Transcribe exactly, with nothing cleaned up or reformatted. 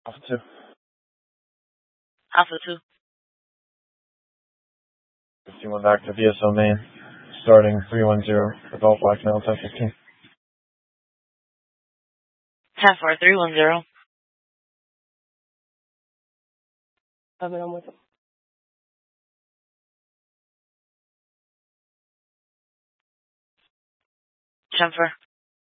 Alpha two. Alpha two. fifty-one back to V S O main. Starting three one zero. Adult black male ten fifteen. ten four three one zero. Seven, I'm with him. ten four.